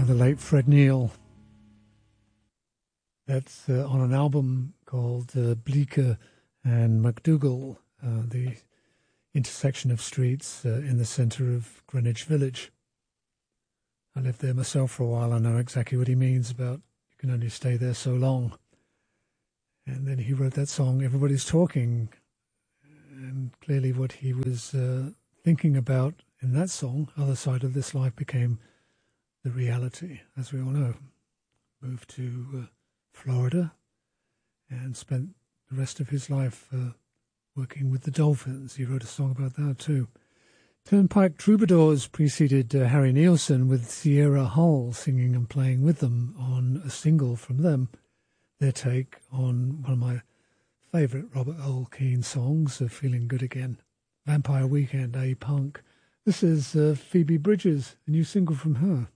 the late Fred Neil. That's on an album called Bleecker and MacDougall, the intersection of streets in the centre of Greenwich Village. I lived there myself for a while. I know exactly what he means about you can only stay there so long. And then he wrote that song, Everybody's Talking. And clearly what he was thinking about in that song, Other Side of This Life, became the reality, as we all know. Moved to Florida and spent the rest of his life working with the Dolphins. He wrote a song about that too. Turnpike Troubadours preceded Harry Nilsson, with Sierra Hull singing and playing with them on a single from them, their take on one of my favourite Robert Earl Keen songs, Feeling Good Again. Vampire Weekend, A-Punk. This is Phoebe Bridgers, a new single from her.